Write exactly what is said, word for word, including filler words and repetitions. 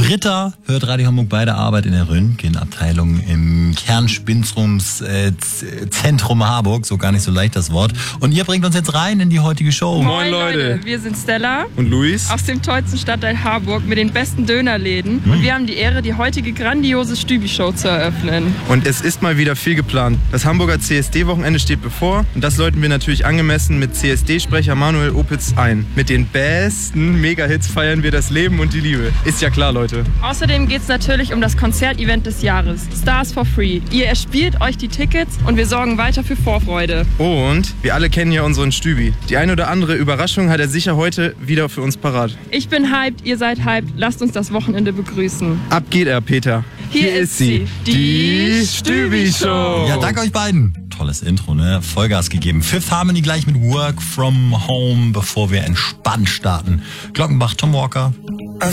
Britta hört Radio Hamburg bei der Arbeit in der Röntgenabteilung im Kernspinstrumszentrum äh, Harburg. So gar nicht so leicht das Wort. Und ihr bringt uns jetzt rein in die heutige Show. Moin Leute, wir sind Stella und Luis aus dem tollsten Stadtteil Harburg mit den besten Dönerläden. Hm. Und wir haben die Ehre, die heutige grandiose Stübi-Show zu eröffnen. Und es ist mal wieder viel geplant. Das Hamburger C S D-Wochenende steht bevor und das läuten wir natürlich angemessen mit C S D-Sprecher Manuel Opitz ein. Mit den besten Mega-Hits feiern wir das Leben und die Liebe. Ist ja klar, Leute. Außerdem geht es natürlich um das Konzertevent des Jahres, Stars for Free. Ihr erspielt euch die Tickets und wir sorgen weiter für Vorfreude. Und wir alle kennen ja unseren Stübi. Die ein oder andere Überraschung hat er sicher heute wieder für uns parat. Ich bin hyped, ihr seid hyped. Lasst uns das Wochenende begrüßen. Ab geht er, Peter. Hier, Hier ist sie, die Stübi-Show. Ja, danke euch beiden. Tolles Intro, ne? Vollgas gegeben. Fifth Harmony gleich mit Work from Home, bevor wir entspannt starten. Glockenbach, Tom Walker.